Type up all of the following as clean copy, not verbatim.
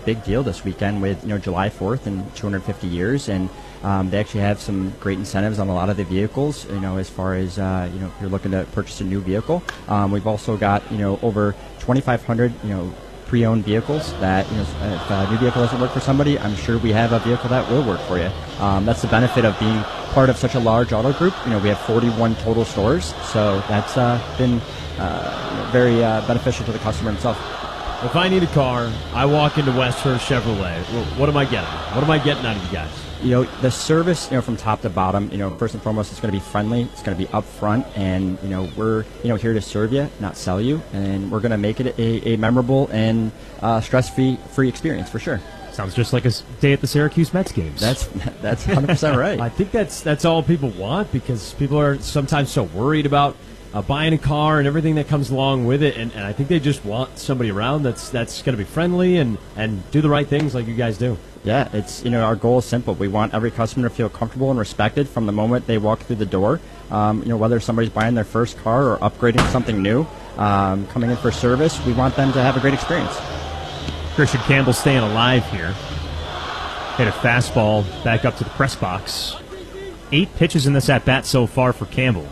big deal this weekend with July 4th and 250 years, and they actually have some great incentives on a lot of the vehicles. As far as if you're looking to purchase a new vehicle, we've also got over 2,500 pre-owned vehicles that if a new vehicle doesn't work for somebody, I'm sure we have a vehicle that will work for you. That's the benefit of being part of such a large auto group. We have 41 total stores, so that's been very beneficial to the customer himself. If I need a car, I walk into Westhurst Chevrolet. What am I getting? What am I getting out of you guys? The service, from top to bottom, first and foremost, it's going to be friendly. It's going to be upfront, and we're here to serve you, not sell you, and we're going to make it a memorable and stress-free experience for sure. Sounds just like a day at the Syracuse Mets games. That's 100% right. I think that's all people want, because people are sometimes so worried about buying a car and everything that comes along with it, and I think they just want somebody around that's going to be friendly and do the right things like you guys do. Yeah, it's our goal is simple. We want every customer to feel comfortable and respected from the moment they walk through the door. Whether somebody's buying their first car or upgrading to something new, coming in for service, we want them to have a great experience. Christian Campbell staying alive here. Hit a fastball back up to the press box. 8 pitches in this at-bat so far for Campbell.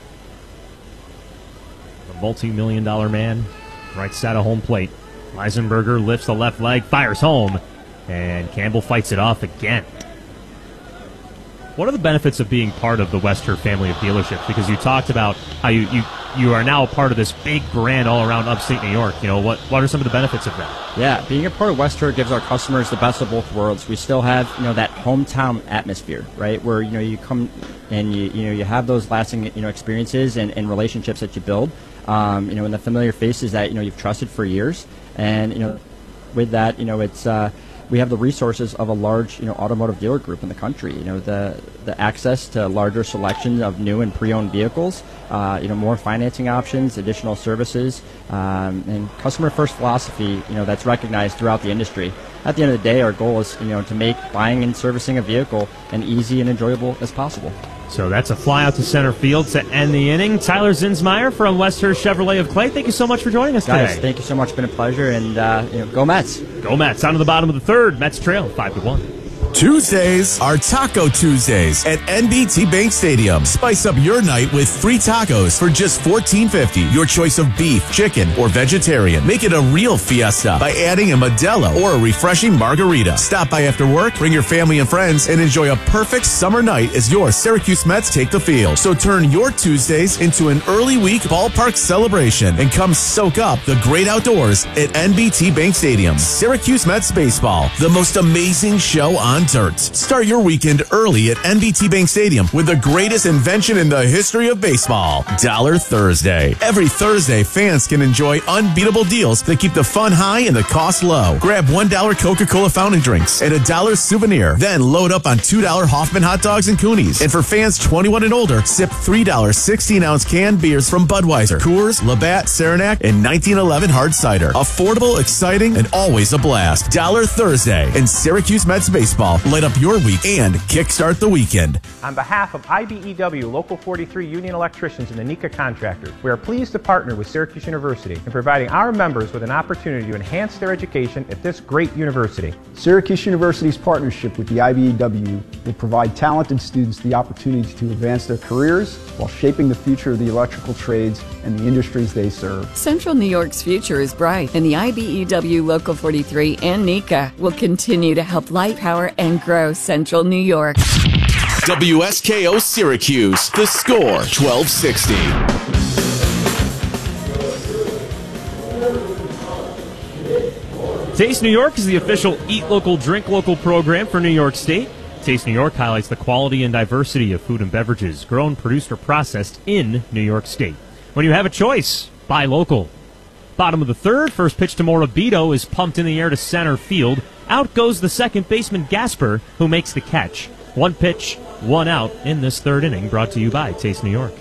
The multi-million-dollar man, right side of home plate. Weisenberger lifts the left leg, fires home, and Campbell fights it off again. What are the benefits of being part of the Westhurst family of dealerships? Because you talked about how you are now a part of this big brand all around upstate New York. What are some of the benefits of that? Yeah, being a part of Westhurst gives our customers the best of both worlds. We still have that hometown atmosphere, right? Where you come and you have those lasting experiences and relationships that you build. And the familiar faces that you've trusted for years. And with that, it's we have the resources of a large automotive dealer group in the country. The access to larger selection of new and pre-owned vehicles, more financing options, additional services, and customer first philosophy that's recognized throughout the industry. At the end of the day, our goal is to make buying and servicing a vehicle as easy and enjoyable as possible. So that's a fly out to center field to end the inning. Tyler Zinsmeyer from Westhurst Chevrolet of Clay, thank you so much for joining us today. Guys, thank you so much. It's been a pleasure, and go Mets. Go Mets. On to the bottom of the third. Mets trail 5-1. Tuesdays are Taco Tuesdays at NBT Bank Stadium. Spice up your night with free tacos for just $14.50. Your choice of beef, chicken, or vegetarian. Make it a real fiesta by adding a Modelo or a refreshing margarita. Stop by after work, bring your family and friends, and enjoy a perfect summer night as your Syracuse Mets take the field. So turn your Tuesdays into an early week ballpark celebration and come soak up the great outdoors at NBT Bank Stadium. Syracuse Mets baseball, the most amazing show on dirt. Start your weekend early at NBT Bank Stadium with the greatest invention in the history of baseball, Dollar Thursday. Every Thursday, fans can enjoy unbeatable deals that keep the fun high and the cost low. Grab $1 Coca-Cola fountain drinks and $1 souvenir. Then load up on $2 Hoffman hot dogs and Coonies. And for fans 21 and older, sip $3 16-ounce canned beers from Budweiser, Coors, Labatt, Saranac, and 1911 hard cider. Affordable, exciting, and always a blast. Dollar Thursday and Syracuse Mets baseball. Light up your week and kickstart the weekend. On behalf of IBEW Local 43 Union Electricians and the NECA Contractors, we are pleased to partner with Syracuse University in providing our members with an opportunity to enhance their education at this great university. Syracuse University's partnership with the IBEW will provide talented students the opportunity to advance their careers while shaping the future of the electrical trades and the industries they serve. Central New York's future is bright, and the IBEW Local 43 and NECA will continue to help light, power, and grow Central New York. WSKO Syracuse, the score 1260. Taste New York is the official Eat Local, Drink Local program for New York State. Taste New York highlights the quality and diversity of food and beverages grown, produced, or processed in New York State. When you have a choice, buy local. Bottom of the third, first pitch to Morabito is pumped in the air to center field. Out goes the second baseman Gasper, who makes the catch. One pitch, one out in this third inning, brought to you by Taste New York.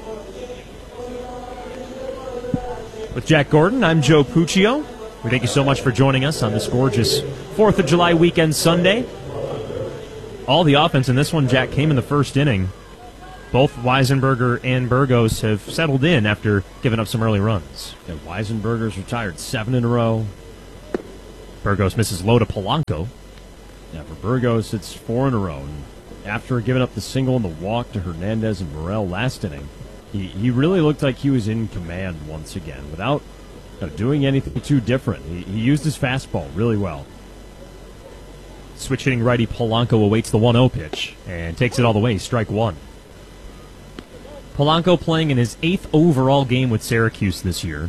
With Jack Gordon, I'm Joe Puccio. We thank you so much for joining us on this gorgeous 4th of July weekend Sunday. All the offense in this one, Jack, came in the first inning. Both Weisenberger and Burgos have settled in after giving up some early runs. Yeah, Weisenberger's retired 7 in a row. Burgos misses low to Polanco. Yeah, for Burgos, it's 4 in a row. And after giving up the single and the walk to Hernandez and Morel last inning, he really looked like he was in command once again without doing anything too different. He used his fastball really well. Switch hitting righty Polanco awaits the 1-0 pitch and takes it all the way, strike one. Polanco playing in his 8th overall game with Syracuse this year.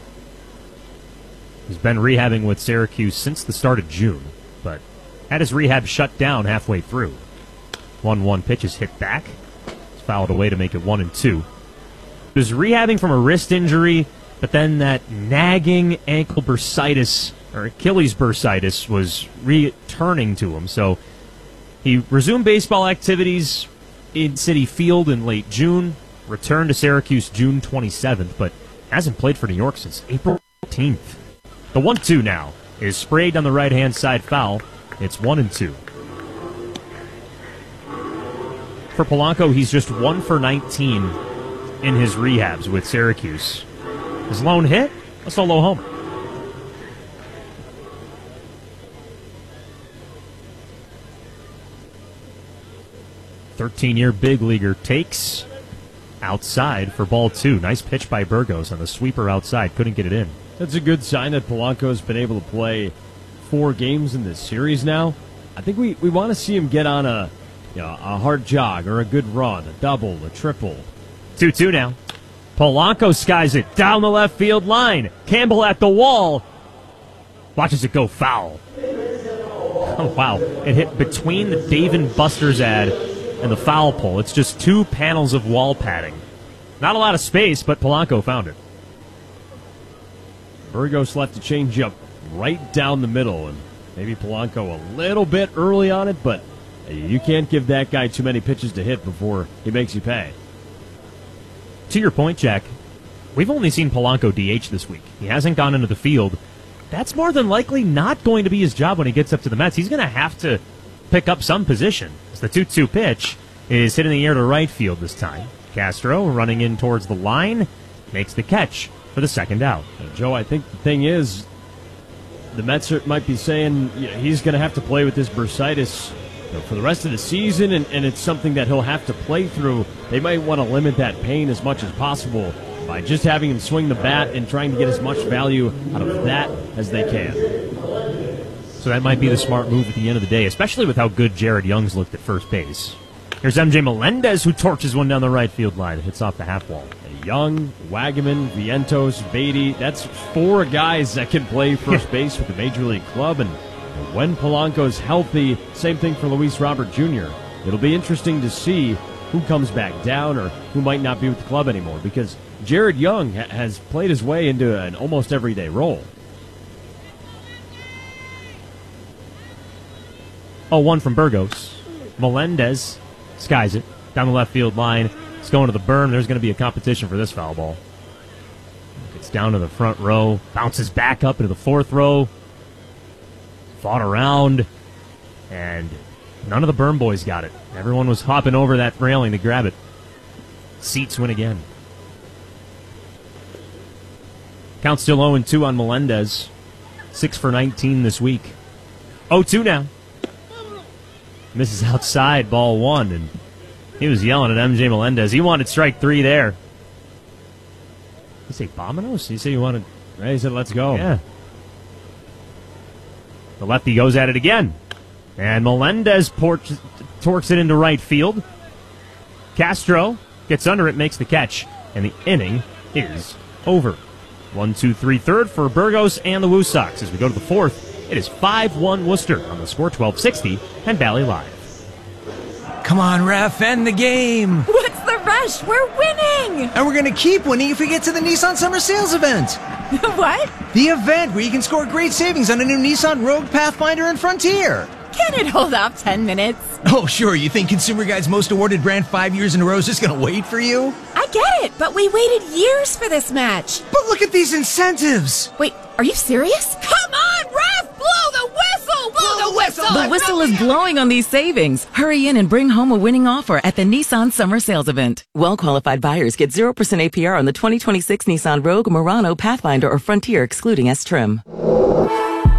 He's been rehabbing with Syracuse since the start of June, but had his rehab shut down halfway through. 1-1 pitch is hit back. It's fouled away to make it 1-2. He was rehabbing from a wrist injury, but then that nagging ankle bursitis, or Achilles bursitis, was returning to him. So he resumed baseball activities in Citi Field in late June, returned to Syracuse June 27th, but hasn't played for New York since April 14th. The 1-2 now is sprayed on the right-hand side foul. It's 1-2. For Polanco, he's just 1 for 19 in his rehabs with Syracuse. His lone hit, a solo homer. Thirteen-year big leaguer takes outside for ball 2. Nice pitch by Burgos on the sweeper outside. Couldn't get it in. That's a good sign that Polanco's been able to play 4 games in this series now. I think we want to see him get on a hard jog or a good run, a double, a triple. 2-2 now. Polanco skies it down the left field line. Campbell at the wall. Watches it go foul. Oh, wow. It hit between the Dave & Buster's ad and the foul pole. It's just 2 panels of wall padding. Not a lot of space, but Polanco found it. Burgos left a changeup right down the middle, and maybe Polanco a little bit early on it, but you can't give that guy too many pitches to hit before he makes you pay. To your point, Jack, we've only seen Polanco DH this week. He hasn't gone into the field. That's more than likely not going to be his job when he gets up to the Mets. He's going to have to pick up some position. As the 2-2 pitch is hit in the air to right field this time. Castro running in towards the line, makes the catch for the second out. Joe, I think the thing is, the Mets might be saying he's going to have to play with this bursitis for the rest of the season, and it's something that he'll have to play through. They might want to limit that pain as much as possible by just having him swing the bat and trying to get as much value out of that as they can. So that might be the smart move at the end of the day, especially with how good Jared Young's looked at first base. Here's MJ Melendez, who torches one down the right field line. It hits off the half wall. Young, Wagaman, Vientos, Beatty, that's 4 guys that can play first base with the Major League club, and when Polanco's healthy, same thing for Luis Robert Jr. It'll be interesting to see who comes back down or who might not be with the club anymore, because Jared Young has played his way into an almost everyday role. 0-1 from Burgos. Melendez skies it down the left field line. It's going to the berm. There's going to be a competition for this foul ball. Gets down to the front row, bounces back up into the 4th row. Fought around, and none of the berm boys got it. Everyone was hopping over that railing to grab it. Seats win again. Count still 0-2 on Melendez. 6 for 19 this week. 0-2 now. Misses outside, ball 1, and he was yelling at MJ Melendez. He wanted strike 3 there. Did he say Bominos? Did he say he wanted... He said, let's go. Yeah. The lefty goes at it again. And Melendez torques it into right field. Castro gets under it, makes the catch, and the inning is over. 1-2-3 third for Burgos and the Woo Sox. As we go to the 4th, it is 5-1 Worcester on the score 1260 and Valley Live. Come on, ref, end the game. What's the rush? We're winning! And we're going to keep winning if we get to the Nissan Summer Sales event. What? The event where you can score great savings on a new Nissan Rogue, Pathfinder, and Frontier. Can it hold off 10 minutes? Oh, sure. You think Consumer Guide's most awarded brand 5 years in a row is just going to wait for you? I get it, but we waited years for this match. But look at these incentives. Wait, are you serious? Come on, ref! Blow the whistle! Blow the whistle! The whistle is blowing on these savings. Hurry in and bring home a winning offer at the Nissan Summer Sales Event. Well-qualified buyers get 0% APR on the 2026 Nissan Rogue, Murano, Pathfinder, or Frontier, excluding S-Trim.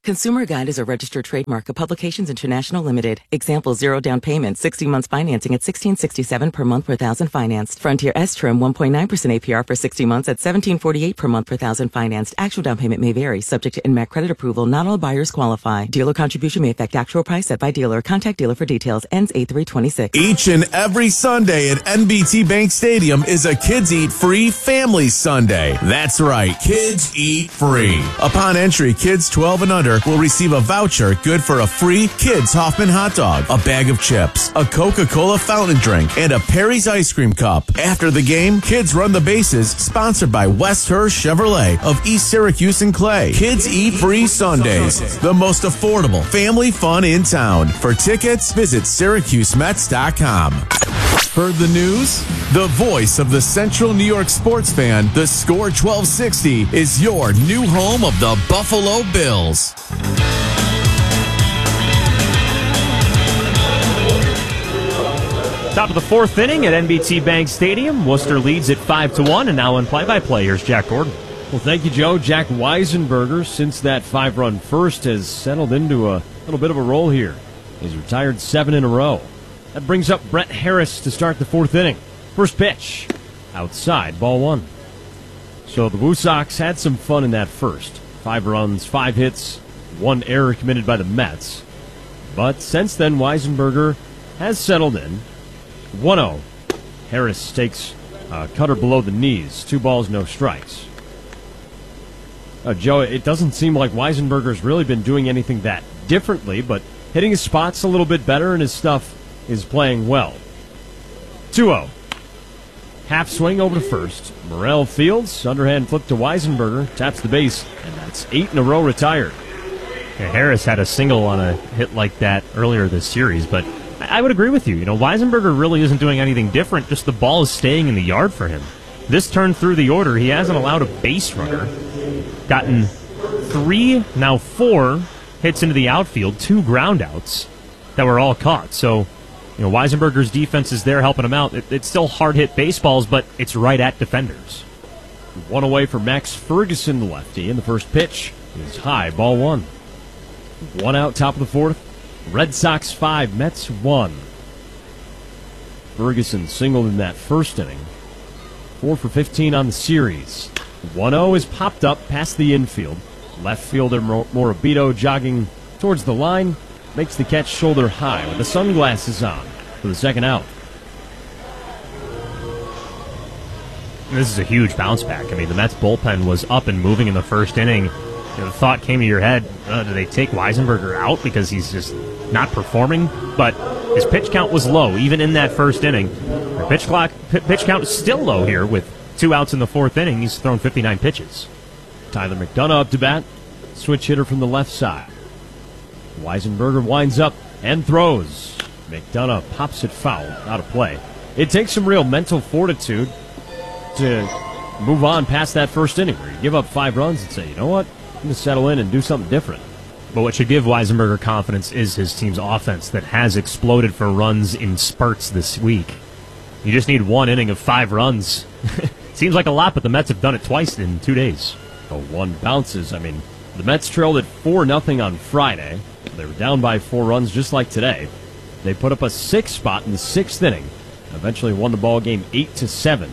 Consumer Guide is a registered trademark of Publications International Limited. Example 0 down payment, 60 months financing at $16.67 per month per thousand financed. Frontier S Trim 1.9% APR for 60 months at $17.48 per month per thousand financed. Actual down payment may vary, subject to NMAC credit approval. Not all buyers qualify. Dealer contribution may affect actual price set by dealer. Contact dealer for details. Ends 8/3/26. Each and every Sunday at NBT Bank Stadium is a Kids Eat Free Family Sunday. That's right, Kids Eat Free. Upon entry, kids 12 and under will receive a voucher good for a free Kids Hoffman hot dog, a bag of chips, a Coca-Cola fountain drink, and a Perry's ice cream cup. After the game, Kids Run the Bases, sponsored by West Hurst Chevrolet of East Syracuse and Clay. Kids Eat Free Sundays, the most affordable family fun in town. For tickets, visit SyracuseMets.com. Heard the news? The voice of the Central New York sports fan, the Score 1260, is your new home of the Buffalo Bills. Top of the fourth inning at NBT Bank Stadium. Worcester leads at 5-1, and now in play-by-play, here's Jack Gordon. Well, thank you, Joe. Jack Weisenberger, since that 5-run first, has settled into a little bit of a role here. He's retired 7 in a row. That brings up Brett Harris to start the fourth inning. First pitch, outside, ball 1. So the Woo Sox had some fun in that first. 5 runs, 5 hits, 1 error committed by the Mets. But since then, Weisenberger has settled in. 1-0. Harris takes a cutter below the knees. 2 balls, no strikes. Joe, it doesn't seem like Weisenberger's really been doing anything that differently, but hitting his spots a little bit better and his stuff is playing well. 2-0. Half swing over to first. Morel fields, underhand flip to Weisenberger, taps the base, and that's 8 in a row retired. Yeah, Harris had a single on a hit like that earlier this series, but I would agree with you. Weisenberger really isn't doing anything different, just the ball is staying in the yard for him. This turn through the order, he hasn't allowed a base runner. Gotten 3, now 4 hits into the outfield, 2 groundouts that were all caught. So, Weisenberger's defense is there helping him out. It's still hard-hit baseballs, but it's right at defenders. 1 away for Max Ferguson, the lefty, and the first pitch is high, ball 1. 1 out, top of the fourth. Red Sox 5, Mets 1. Ferguson singled in that first inning. 4 for 15 on the series. 1-0 is popped up past the infield. Left fielder Morabito jogging towards the line. Makes the catch shoulder high with the sunglasses on for the second out. This is a huge bounce back. The Mets bullpen was up and moving in the first inning. The thought came to your head, do they take Weisenberger out because he's just not performing? But his pitch count was low, even in that first inning. The pitch count is still low here with 2 outs in the fourth inning. He's thrown 59 pitches. Tyler McDonough up to bat. Switch hitter from the left side. Weisenberger winds up and throws. McDonough pops it foul, out of play. It takes some real mental fortitude to move on past that first inning where you give up 5 runs and say, you know what, I'm going to settle in and do something different. But what should give Weisenberger confidence is his team's offense that has exploded for runs in spurts this week. You just need 1 inning of 5 runs. Seems like a lot, but the Mets have done it twice in 2 days. 1 bounces. The Mets trailed at 4-0 on Friday. They were down by 4 runs just like today. They put up a 6 spot in the 6th inning. Eventually won the ball game 8-7.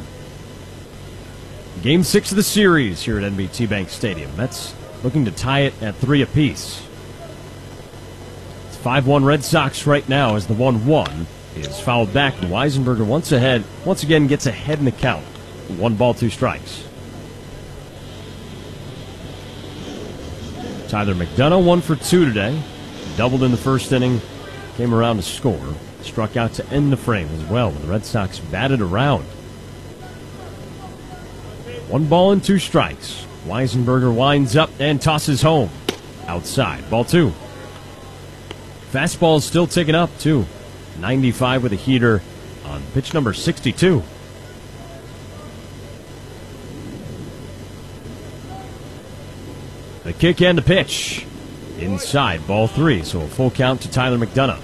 Game 6 of the series here at NBT Bank Stadium. Mets looking to tie it at 3 apiece. It's 5-1 Red Sox right now as the 1-1 is fouled back. And Weisenberger once again gets ahead in the count. 1 ball, 2 strikes. Tyler McDonough 1 for 2 today. Doubled in the first inning. Came around to score. Struck out to end the frame as well when the Red Sox batted around. 1 ball and 2 strikes. Weisenberger winds up and tosses home. Outside, ball 2. Fastball is still ticking up, too. 95 with a heater on pitch number 62. The kick and the pitch. Inside, ball 3, so a full count to Tyler McDonough.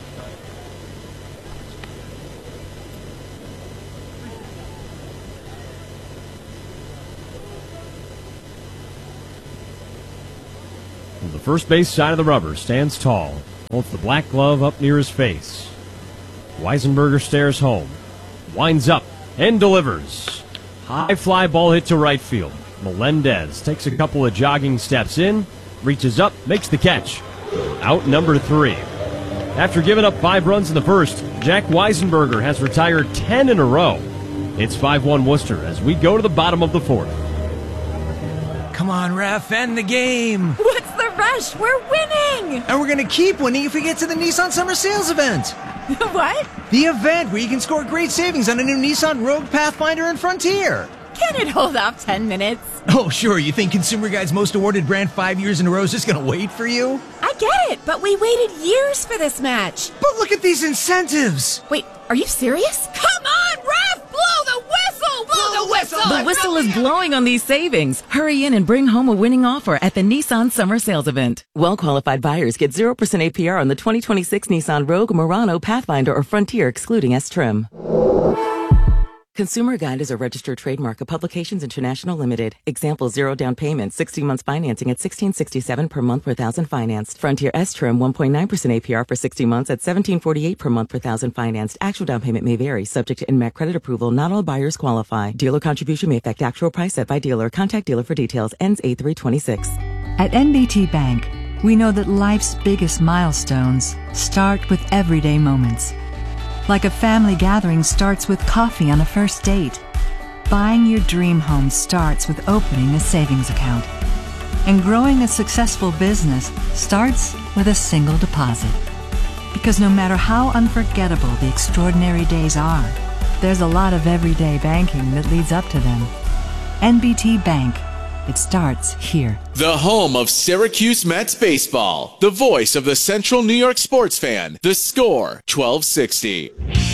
The first base side of the rubber, stands tall, holds the black glove up near his face. Weisenberger stares home, winds up, and delivers. High fly ball hit to right field. Melendez takes a couple of jogging steps in, reaches up, makes the catch. Out number 3. After giving up 5 runs in the first, Jack Weisenberger has retired 10 in a row. It's 5-1 Worcester as we go to the bottom of the 4th. Come on, ref, end the game. What's the rush? We're winning! And we're going to keep winning if we get to the Nissan Summer Sales event. What? The event where you can score great savings on a new Nissan Rogue, Pathfinder, and Frontier. Can it hold off 10 minutes? Oh, sure. You think Consumer Guide's most awarded brand 5 years in a row is just going to wait for you? I get it, but we waited years for this match. But look at these incentives. Wait, are you serious? Come on, ref! Blow the whistle! Blow the whistle! The whistle is blowing on these savings. Hurry in and bring home a winning offer at the Nissan Summer Sales event. Well-qualified buyers get 0% APR on the 2026 Nissan Rogue, Murano, Pathfinder, or Frontier, excluding S-Trim. Consumer Guide is a registered trademark of Publications International Limited. Example, 0 down payment, 60 months financing at $16.67 per month per thousand financed. Frontier S-Trim, 1.9% APR for 60 months at $17.48 per month per thousand financed. Actual down payment may vary, subject to INMAC credit approval. Not all buyers qualify. Dealer contribution may affect actual price set by dealer. Contact dealer for details. Ends 8/3/26. At NBT Bank, we know that life's biggest milestones start with everyday moments. Like a family gathering starts with coffee on a first date. Buying your dream home starts with opening a savings account. And growing a successful business starts with a single deposit. Because no matter how unforgettable the extraordinary days are, there's a lot of everyday banking that leads up to them. NBT Bank. It starts here. The home of Syracuse Mets baseball. The voice of the Central New York sports fan. The Score, 1260.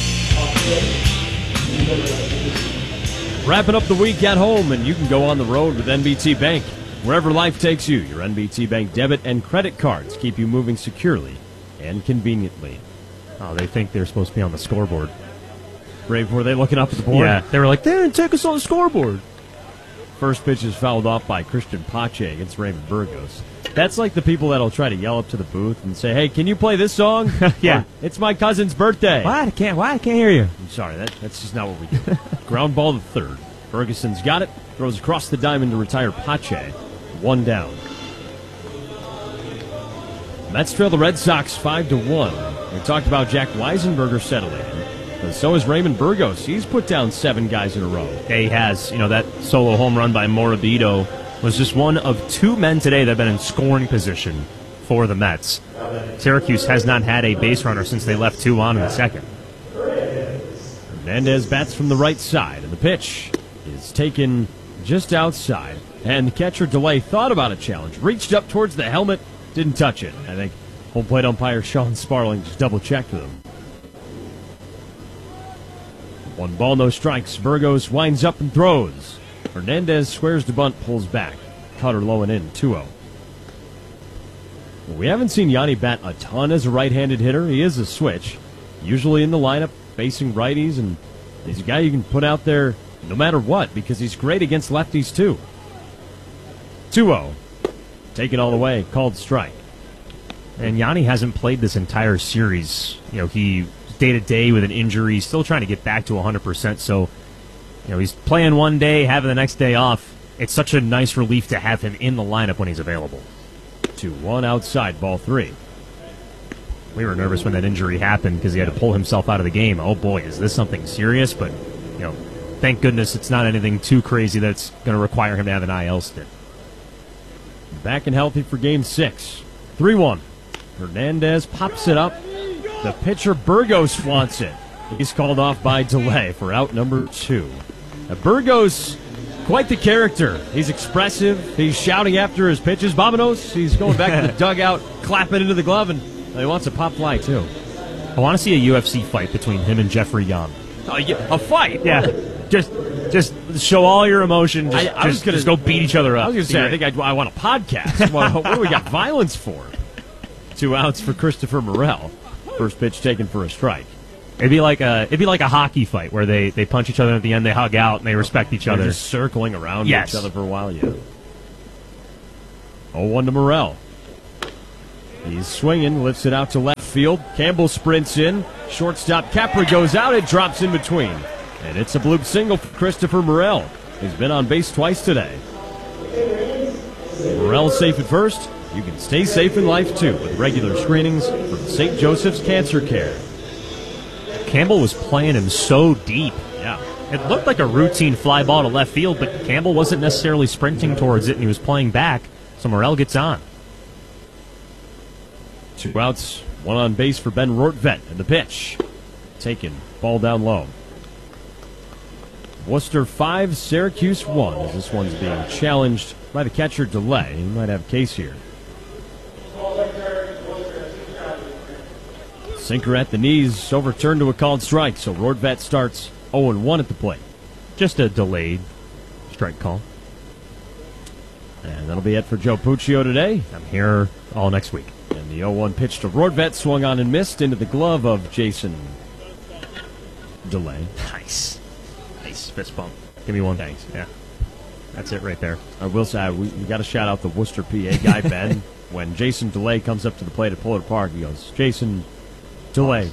Wrapping up the week at home, and you can go on the road with NBT Bank. Wherever life takes you, your NBT Bank debit and credit cards keep you moving securely and conveniently. Oh, they think they're supposed to be on the scoreboard. Brave, were they looking up at the board? Yeah, they were like, they didn't take us on the scoreboard. First pitch is fouled off by Christian Pache against Raymond Burgos. That's like the people that'll try to yell up to the booth and say, "Hey, can you play this song?" Yeah. Or, "It's my cousin's birthday." Why? I can't hear you. I'm sorry, that's just not what we do. Ground ball to third. Ferguson's got it. Throws across the diamond to retire Pache. 1 down. Mets trail the Red Sox 5-1. We talked about Jack Weisenberger settling in. But so is Raymond Burgos. He's put down 7 guys in a row. Yeah, he has. You know, that solo home run by Morabito was just one of 2 men today that have been in scoring position for the Mets. Syracuse has not had a base runner since they left 2 on in the second. Hernandez bats from the right side, and the pitch is taken just outside. And catcher DeLay thought about a challenge, reached up towards the helmet, didn't touch it. I think home plate umpire Sean Sparling just double-checked with him. 1 ball, no strikes. Burgos winds up and throws. Hernandez squares to bunt, pulls back. Cutter low and in, 2-0. Well, we haven't seen Yanni bat a ton as a right-handed hitter. He is a switch, usually in the lineup, facing righties, and he's a guy you can put out there no matter what because he's great against lefties, too. 2-0. Taken all the way, called strike. And Yanni hasn't played this entire series. You know, he day-to-day with an injury, still trying to get back to 100%, so he's playing one day, having the next day off. It's such a nice relief to have him in the lineup when he's available. 2-1 outside, ball 3. We were nervous when that injury happened because he had to pull himself out of the game. Oh boy, is this something serious? But, thank goodness it's not anything too crazy that's going to require him to have an IL stint. Back and healthy for game 6. 3-1. Hernandez pops it up. The pitcher Burgos wants it. He's called off by DeLay for out number 2. Now Burgos, quite the character. He's expressive. He's shouting after his pitches. Vamonos, he's going back to the dugout, clapping into the glove, and he wants a pop fly, too. I want to see a UFC fight between him and Jeffrey Young. Oh, yeah, a fight? Yeah. Just show all your emotion. Just go beat each other up. I was going to say, I think I want a podcast. What do we got violence for? 2 outs for Christopher Morel. First pitch taken for a strike. It'd be like a hockey fight where they punch each other at the end, they hug out, and they respect each other. Just circling around each other for a while, yeah. 0-1 to Morel. He's swinging, lifts it out to left field. Campbell sprints in. Shortstop Capra goes out. It drops in between. And it's a bloop single for Christopher Morel. He's been on base twice today. Morel's safe at first. You can stay safe in life, too, with regular screenings from St. Joseph's Cancer Care. Campbell was playing him so deep. Yeah. It looked like a routine fly ball to left field, but Campbell wasn't necessarily sprinting towards it, and he was playing back, so Morel gets on. 2 outs, 1 on base for Ben Rortvedt, and the pitch. Taken, ball down low. Worcester 5, Syracuse 1, as this one's being challenged by the catcher Delay. He might have a case here. Sinker at the knees, overturned to a called strike, so Rortvedt starts 0-1 at the plate. Just a delayed strike call. And that'll be it for Joe Puccio today. I'm here all next week. And the 0-1 pitch to Rortvedt swung on and missed into the glove of Jason Delay. Nice. Nice fist bump. Give me one. Thanks. Yeah. That's it right there. I will say, we got to shout out the Worcester PA guy, Ben. When Jason Delay comes up to the plate to pull it apart, he goes, Jason Delay.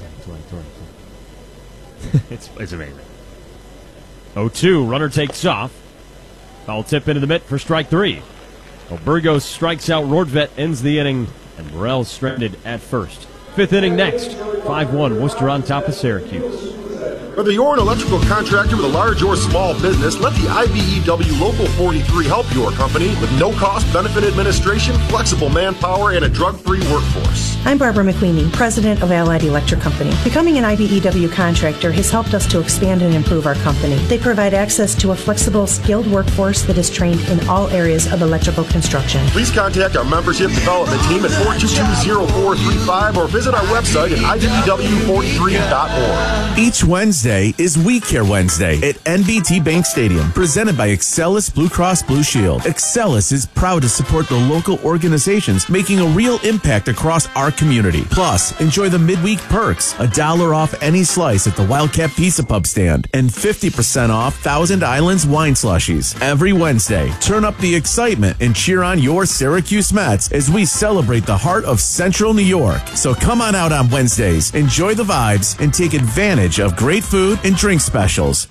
It's amazing. 0-2, runner takes off. Foul tip into the mitt for strike 3. Burgos strikes out Rortvedt, ends the inning, and Morel stranded at first. 5th inning next. 5-1, Worcester on top of Syracuse. Whether you're an electrical contractor with a large or small business, let the IBEW Local 43 help your company with no-cost benefit administration, flexible manpower, and a drug-free workforce. I'm Barbara McQueenie, president of Allied Electric Company. Becoming an IBEW contractor has helped us to expand and improve our company. They provide access to a flexible, skilled workforce that is trained in all areas of electrical construction. Please contact our membership development team at 422-0435 or visit our website at IBEW43.org. Each Wednesday is We Care Wednesday at NBT Bank Stadium, presented by Excelis Blue Cross Blue Shield. Excelis is proud to support the local organizations making a real impact across our community. Plus, enjoy the midweek perks, $1 off any slice at the Wildcat Pizza Pub stand, and 50% off Thousand Islands wine slushies. Every Wednesday, turn up the excitement and cheer on your Syracuse Mets as we celebrate the heart of Central New York. So come on out on Wednesdays, enjoy the vibes, and take advantage of great food and drink specials.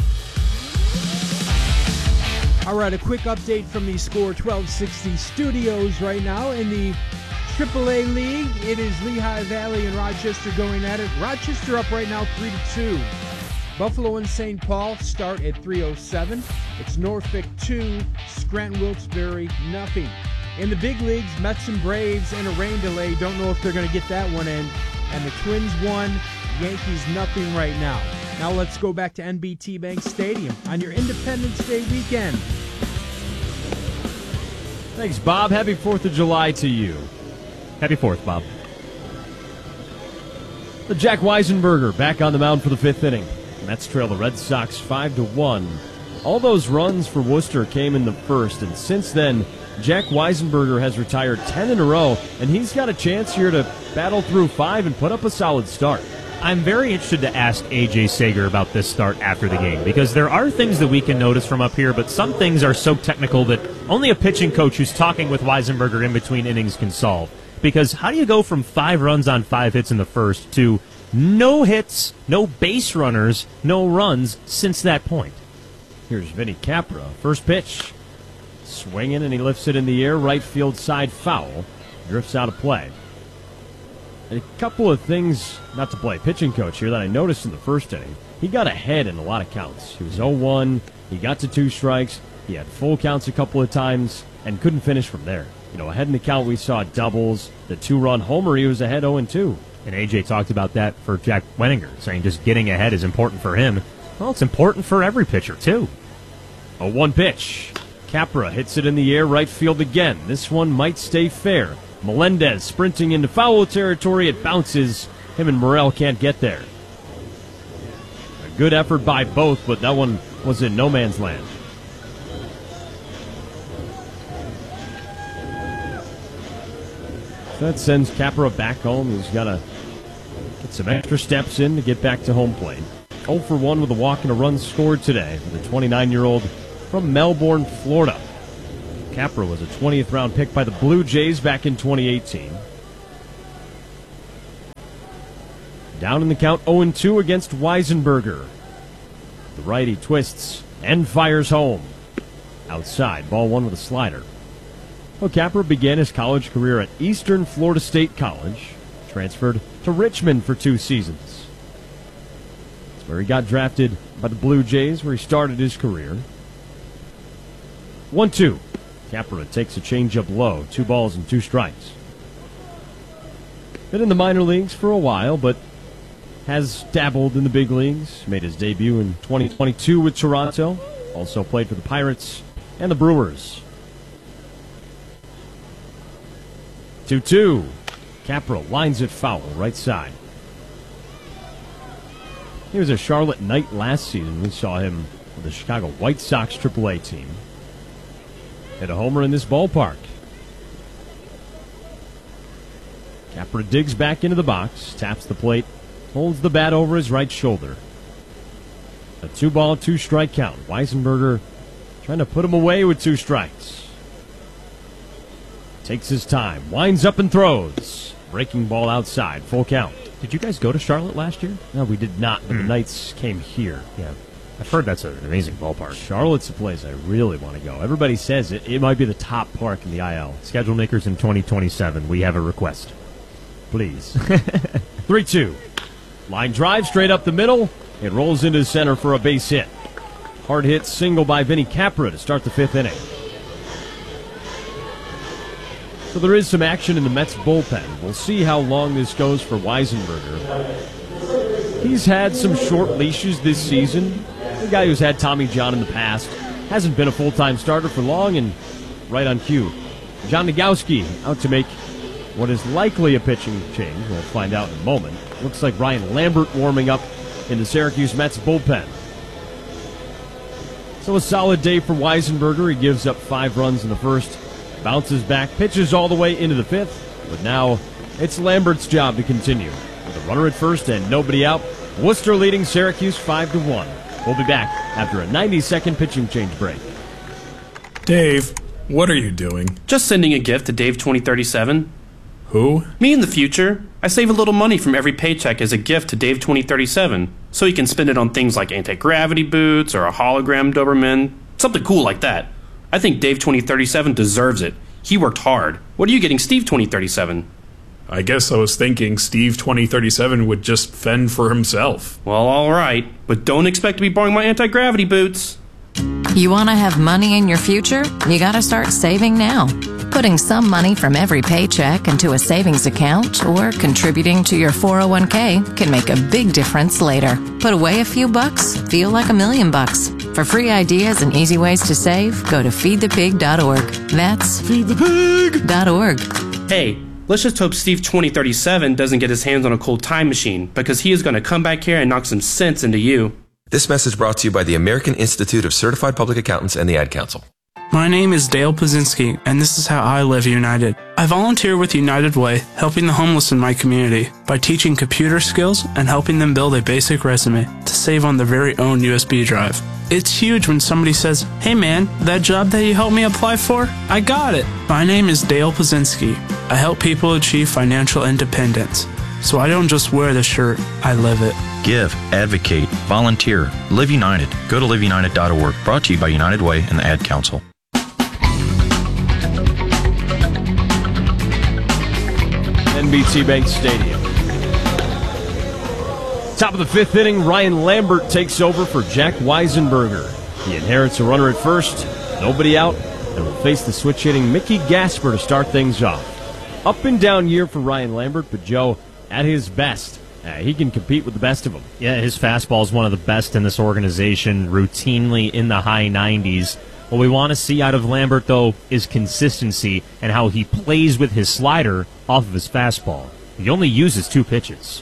All right, a quick update from the Score 1260 studios right now. In the AAA League, it is Lehigh Valley and Rochester going at it. Rochester up right now 3-2. Buffalo and St. Paul start at 3:07. It's Norfolk 2, Scranton Wilkes-Barre nothing. In the big leagues, Mets and Braves in a rain delay. Don't know if they're going to get that one in. And the Twins 1, Yankees nothing right now. Now let's go back to NBT Bank Stadium on your Independence Day weekend. Thanks, Bob. Happy 4th of July to you. Happy 4th, Bob. The Jack Weisenberger back on the mound for the 5th inning. Mets trail the Red Sox 5-1. All those runs for Worcester came in the first, and since then, Jack Weisenberger has retired 10 in a row, and he's got a chance here to battle through 5 and put up a solid start. I'm very interested to ask A.J. Sager about this start after the game, because there are things that we can notice from up here, but some things are so technical that only a pitching coach who's talking with Weisenberger in between innings can solve. Because how do you go from 5 runs on 5 hits in the first to no hits, no base runners, no runs since that point? Here's Vinny Capra. First pitch. Swinging, and he lifts it in the air. Right field side foul. Drifts out of play. A couple of things, not to play pitching coach here, that I noticed in the first inning. He got ahead in a lot of counts. He was 0-1. He got to 2 strikes. He had full counts a couple of times and couldn't finish from there. You know, ahead in the count, we saw doubles. The 2-run homer, he was ahead 0-2. And A.J. talked about that for Jack Wenninger, saying just getting ahead is important for him. Well, it's important for every pitcher, too. 0-1 pitch. Capra hits it in the air, right field again. This one might stay fair. Melendez sprinting into foul territory. It bounces. Him and Morel can't get there. A good effort by both, but that one was in no man's land. So that sends Capra back home. He's got to get some extra steps in to get back to home plate. 0 for 1 with a walk and a run scored today for the 29-year-old from Melbourne, Florida. Capra was a 20th round pick by the Blue Jays back in 2018. Down in the count 0-2 against Weisenberger. The righty twists and fires home. Outside, ball one with a slider. Well, Capra began his college career at Eastern Florida State College, transferred to Richmond for 2 seasons. That's where he got drafted by the Blue Jays, where he started his career. 1-2. Capra takes a changeup low, 2 balls and 2 strikes. Been in the minor leagues for a while, but has dabbled in the big leagues. Made his debut in 2022 with Toronto. Also played for the Pirates and the Brewers. 2-2. Capra lines it foul, right side. He was a Charlotte Knight last season. We saw him with the Chicago White Sox AAA team. Hit a homer in this ballpark. Capra digs back into the box, taps the plate, holds the bat over his right shoulder. A 2-ball, 2-strike count. Weisenberger trying to put him away with 2 strikes. Takes his time, winds up and throws. Breaking ball outside, full count. Did you guys go to Charlotte last year? No, we did not, but the Knights came here. Yeah. I've heard that's an amazing ballpark. Charlotte's a place I really want to go. Everybody says it might be the top park in the IL. Schedule makers in 2027. We have a request. Please. 3-2. Line drive straight up the middle. It rolls into center for a base hit. Hard hit single by Vinny Capra to start the 5th inning. So there is some action in the Mets bullpen. We'll see how long this goes for Weisenberger. He's had some short leashes this season. The guy who's had Tommy John in the past hasn't been a full-time starter for long, and right on cue. John Nagowski out to make what is likely a pitching change. We'll find out in a moment. Looks like Ryan Lambert warming up in the Syracuse Mets bullpen. So a solid day for Weisenberger. He gives up 5 runs in the first, bounces back, pitches all the way into the 5th, but now it's Lambert's job to continue. With a runner at first and nobody out, Worcester leading Syracuse 5-1. We'll be back after a 90-second pitching change break. Dave, what are you doing? Just sending a gift to Dave 2037. Who? Me in the future. I save a little money from every paycheck as a gift to Dave 2037, so he can spend it on things like anti-gravity boots or a hologram Doberman, something cool like that. I think Dave 2037 deserves it. He worked hard. What are you getting Steve 2037? I guess I was thinking Steve 2037 would just fend for himself. Well, all right, but don't expect to be borrowing my anti-gravity boots. You want to have money in your future? You got to start saving now. Putting some money from every paycheck into a savings account or contributing to your 401k can make a big difference later. Put away a few bucks, feel like $1 million. For free ideas and easy ways to save, go to feedthepig.org. That's feedthepig.org. Hey, let's just hope Steve 2037 doesn't get his hands on a cold time machine, because he is going to come back here and knock some sense into you. This message brought to you by the American Institute of Certified Public Accountants and the Ad Council. My name is Dale Pazinski, and this is how I live United. I volunteer with United Way, helping the homeless in my community by teaching computer skills and helping them build a basic resume to save on their very own USB drive. It's huge when somebody says, "Hey man, that job that you helped me apply for, I got it." My name is Dale Pazinski. I help people achieve financial independence. So I don't just wear the shirt, I live it. Give, advocate, volunteer, Live United. Go to liveunited.org. Brought to you by United Way and the Ad Council. NBT Bank Stadium. Top of the 5th inning, Ryan Lambert takes over for Jack Weisenberger. He inherits a runner at first, nobody out, and will face the switch-hitting Mickey Gasper to start things off. Up and down year for Ryan Lambert, but Joe, at his best, he can compete with the best of them. Yeah, his fastball is one of the best in this organization, routinely in the high 90s. What we want to see out of Lambert, though, is consistency and how he plays with his slider off of his fastball. He only uses 2 pitches.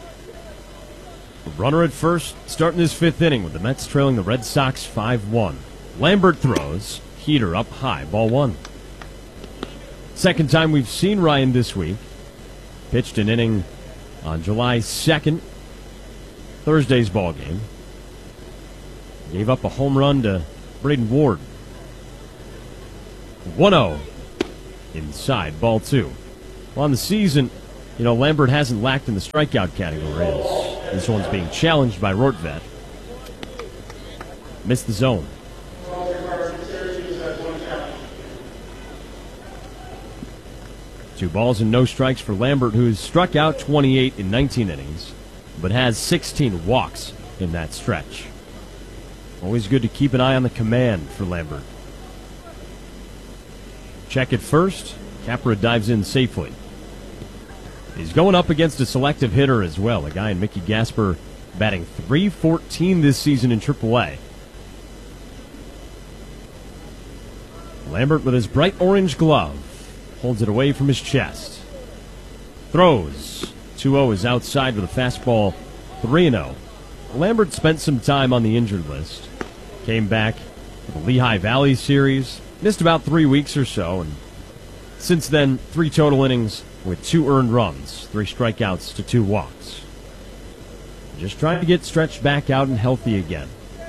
Runner at first, starting his 5th inning with the Mets trailing the Red Sox 5-1. Lambert throws, heater up high, ball 1. Second time we've seen Ryan this week. Pitched an inning on July 2nd, Thursday's ball game. Gave up a home run to Braden Ward. 1-0. Inside, ball 2. Well, on the season, Lambert hasn't lacked in the strikeout category. This one's being challenged by Rortvedt. Missed the zone. Two balls and no strikes for Lambert, who's struck out 28 in 19 innings, but has 16 walks in that stretch. Always good to keep an eye on the command for Lambert. Check it first. Capra dives in safely. He's going up against a selective hitter as well, a guy in Mickey Gasper, batting .314 this season in AAA. Lambert with his bright orange glove holds it away from his chest. Throws. 2-0 is outside with a fastball. 3-0. Lambert spent some time on the injured list. Came back for the Lehigh Valley series. Missed about 3 weeks or so, and since then, 3 total innings with 2 earned runs, 3 strikeouts to 2 walks. Just trying to get stretched back out and healthy again.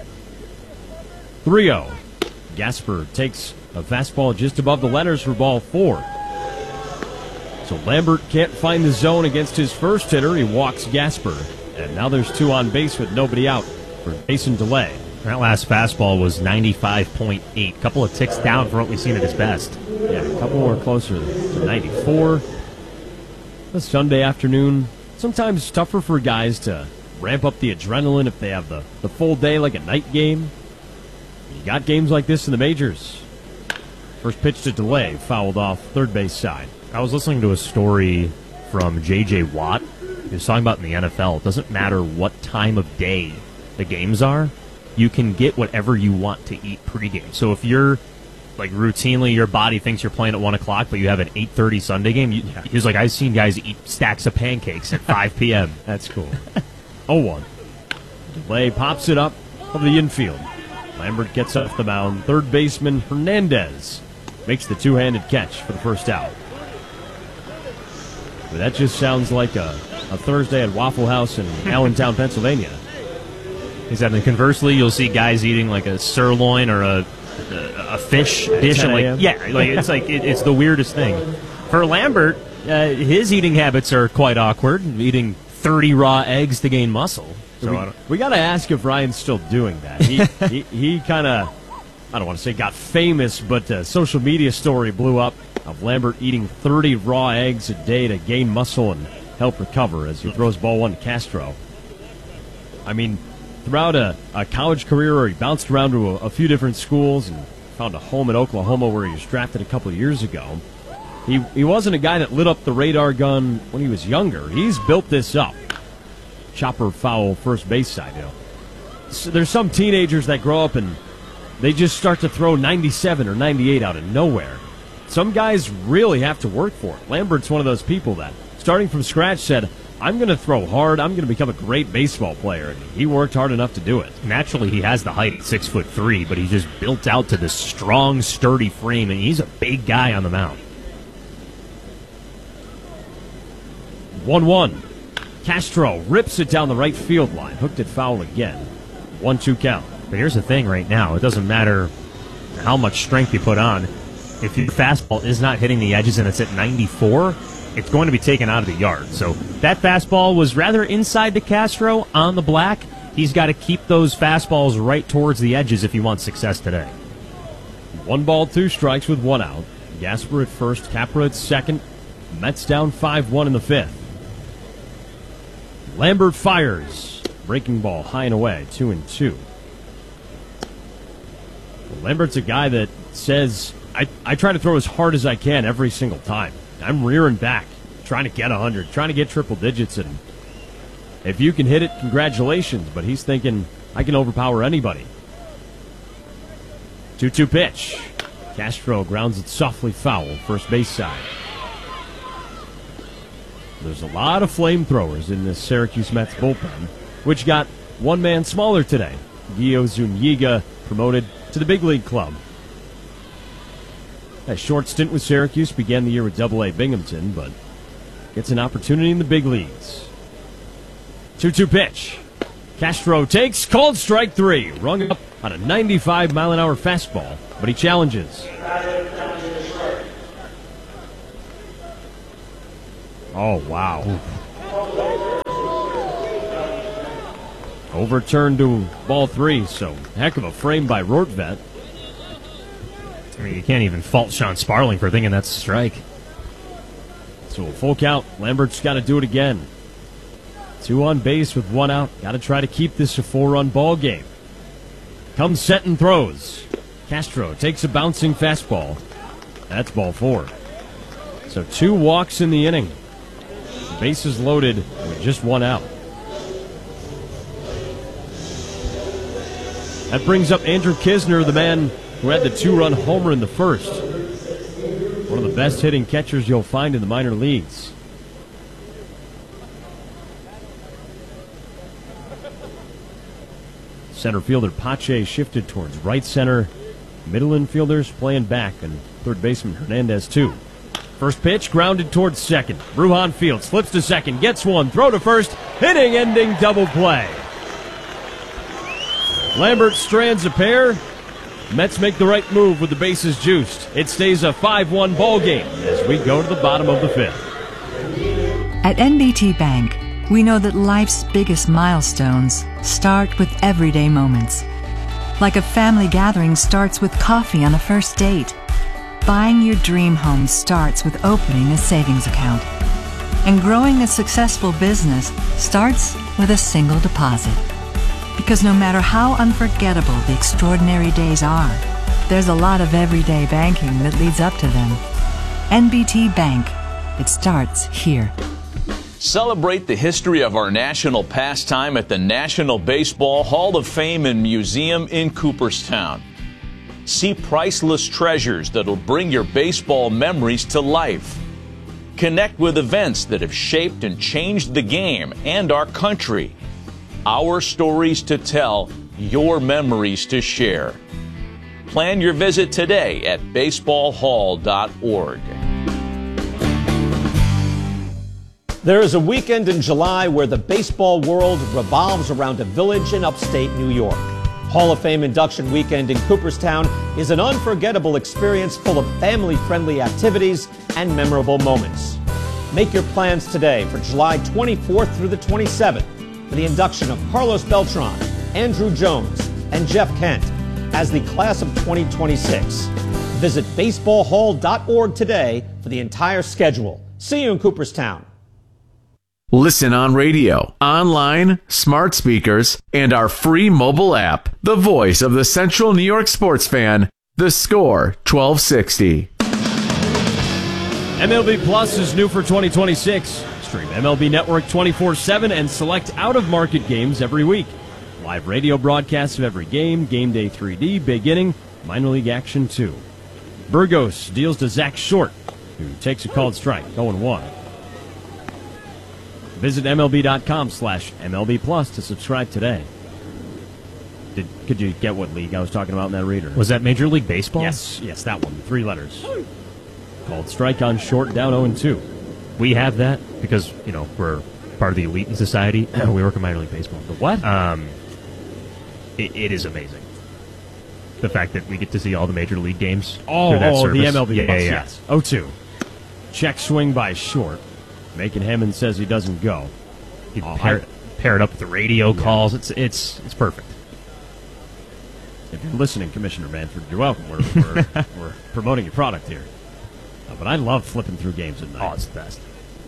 3-0. Gasper takes a fastball just above the letters for ball 4. So Lambert can't find the zone against his first hitter. He walks Gasper. And now there's 2 on base with nobody out for Jason DeLay. That last fastball was 95.8. Couple of ticks down from what we've seen at his best. Yeah, a couple more closer to 94. A Sunday afternoon, sometimes tougher for guys to ramp up the adrenaline if they have the full day like a night game. You got games like this in the majors. First pitch to DeLay, fouled off third base side. I was listening to a story from J.J. Watt. He was talking about in the NFL, it doesn't matter what time of day the games are, you can get whatever you want to eat pregame. So if you're, like, routinely, your body thinks you're playing at 1 o'clock, but you have an 8:30 Sunday game, he was like, I've seen guys eat stacks of pancakes at 5 p.m. That's cool. 0-1. DeLay pops it up over the infield. Lambert gets off the mound. Third baseman Hernandez makes the two-handed catch for the first out. But that just sounds like a Thursday at Waffle House in Allentown, Pennsylvania. Exactly. Conversely, you'll see guys eating like a sirloin or a fish dish. And it's the weirdest thing. For Lambert, his eating habits are quite awkward. Eating 30 raw eggs to gain muscle. So we got to ask if Ryan's still doing that. He kind of, I don't want to say got famous, but a social media story blew up of Lambert eating 30 raw eggs a day to gain muscle and help recover as he throws ball 1 to Castro. I mean, throughout a college career where he bounced around to a few different schools and found a home in Oklahoma where he was drafted a couple of years ago, he wasn't a guy that lit up the radar gun when he was younger. He's built this up. Chopper foul first base side. So there's some teenagers that grow up and they just start to throw 97 or 98 out of nowhere. Some guys really have to work for it. Lambert's one of those people that, starting from scratch, said, I'm going to throw hard. I'm going to become a great baseball player. And he worked hard enough to do it. Naturally, he has the height, 6'3", but he's just built out to this strong, sturdy frame, and he's a big guy on the mound. 1-1. Castro rips it down the right field line. Hooked it foul again. 1-2 count. But here's the thing right now. It doesn't matter how much strength you put on. If your fastball is not hitting the edges and it's at 94, it's going to be taken out of the yard. So that fastball was rather inside to Castro on the black. He's got to keep those fastballs right towards the edges if he wants success today. 1 ball, 2 strikes with 1 out. Gasper at first, Capra at second. Mets down 5-1 in the 5th. Lambert fires. Breaking ball high and away, 2-2. Lambert's a guy that says, I try to throw as hard as I can every single time. I'm rearing back, trying to get 100, trying to get triple digits, and if you can hit it, congratulations, but he's thinking, I can overpower anybody. 2-2 pitch. Castro grounds it softly foul, first base side. There's a lot of flamethrowers in this Syracuse Mets bullpen, which got one man smaller today. Gio Zuniga promoted to the big league club. A short stint with Syracuse, began the year with AA Binghamton, but gets an opportunity in the big leagues. 2-2 pitch. Castro takes, called strike 3. Rung up on a 95-mile-an-hour fastball, but he challenges. Oh, wow. Overturned to ball 3, so heck of a frame by Rortvet. I mean, you can't even fault Sean Sparling for thinking that's a strike. So a full count. Lambert's got to do it again. 2 on base with 1 out. Got to try to keep this a 4-run ball game. Comes set and throws. Castro takes a bouncing fastball. That's ball 4. So 2 walks in the inning. Bases loaded with just 1 out. That brings up Andrew Kisner, the man who had the 2-run homer in the first. One of the best hitting catchers you'll find in the minor leagues. Center fielder Pache shifted towards right center. Middle infielders playing back, and third baseman Hernandez too. First pitch grounded towards second. Brujan Field slips to second, gets one, throw to first, inning-ending double play. Lambert strands a pair. Mets make the right move with the bases juiced. It stays a 5-1 ball game as we go to the bottom of the 5th. At NBT Bank, we know that life's biggest milestones start with everyday moments. Like a family gathering starts with coffee on a first date. Buying your dream home starts with opening a savings account. And growing a successful business starts with a single deposit. Because no matter how unforgettable the extraordinary days are, there's a lot of everyday banking that leads up to them. NBT Bank. It starts here. Celebrate the history of our national pastime at the National Baseball Hall of Fame and Museum in Cooperstown. See priceless treasures that'll bring your baseball memories to life. Connect with events that have shaped and changed the game and our country. Our stories to tell, your memories to share. Plan your visit today at baseballhall.org. There is a weekend in July where the baseball world revolves around a village in upstate New York. Hall of Fame induction weekend in Cooperstown is an unforgettable experience full of family-friendly activities and memorable moments. Make your plans today for July 24th through the 27th for the induction of Carlos Beltran, Andrew Jones, and Jeff Kent as the class of 2026. Visit baseballhall.org today for the entire schedule. See you in Cooperstown. Listen on radio, online, smart speakers, and our free mobile app. The voice of the Central New York sports fan, The Score 1260. MLB Plus is new for 2026. Stream MLB Network 24/7 and select out-of-market games every week. Live radio broadcasts of every game, Game Day 3D, Big Inning, Minor League Action 2. Burgos deals to Zach Short, who takes a called strike, 0-1. Visit MLB.com/MLB Plus to subscribe today. Could you get what league I was talking about in that reader? Was that Major League Baseball? Yes, that one. 3 letters. Called strike on Short, down 0-2. We have that because, we're part of the elite in society. We work in minor league baseball. The what? It is amazing. The fact that we get to see all the major league games. Oh, through that service. the MLB Yeah, Plus, yeah. yes. 0-2. Check swing by Short. Making Hammond says he doesn't go. You pair it up with the radio calls. It's perfect. If you're listening, Commissioner Manfred, you're welcome. We're promoting your product here. But I love flipping through games at night. Oh, it's the best.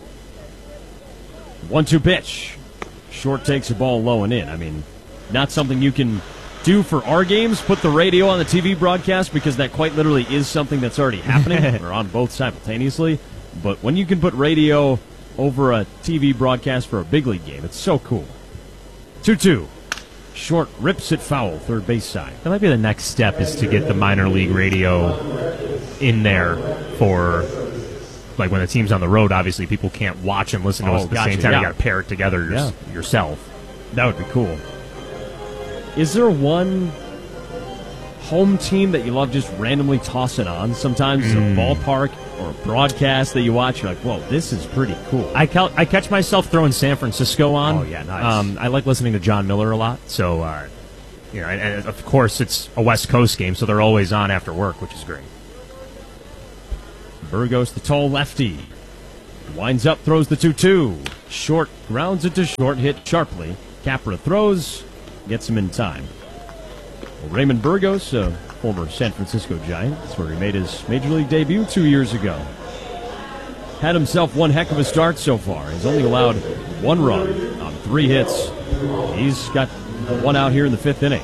1-2 pitch. Short takes a ball low and in. I mean, not something you can do for our games, put the radio on the TV broadcast, because that quite literally is something that's already happening. We're on both simultaneously. But when you can put radio over a TV broadcast for a big league game, it's so cool. 2-2. Short rips it foul, third base side. That might be the next step, is to get the minor league radio in there for, like, when the team's on the road. Obviously, people can't watch and listen to us at the same time. Yeah. You got to pair it together yourself. That would be cool. Is there one home team that you love just randomly tossing on? Sometimes a ballpark or a broadcast that you watch, you're like, whoa, this is pretty cool. I catch myself throwing San Francisco on. Oh, yeah, nice. I like listening to John Miller a lot. So, and of course, it's a West Coast game, so they're always on after work, which is great. Burgos, the tall lefty. Winds up, throws the 2-2. Short, grounds it to short, hit sharply. Capra throws, gets him in time. Well, Raymond Burgos, a former San Francisco Giant, that's where he made his Major League debut 2 years ago. Had himself one heck of a start so far. He's only allowed 1 run on 3 hits. He's got 1 out here in the 5th inning.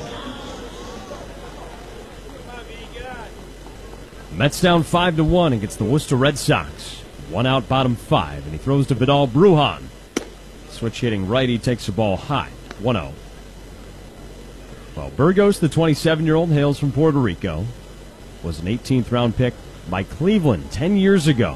Mets down 5-1 against the Worcester Red Sox. 1 out, bottom 5, and he throws to Vidal Brujan. Switch hitting righty takes the ball high. 1-0. Well, Burgos, the 27-year-old, hails from Puerto Rico. Was an 18th round pick by Cleveland 10 years ago.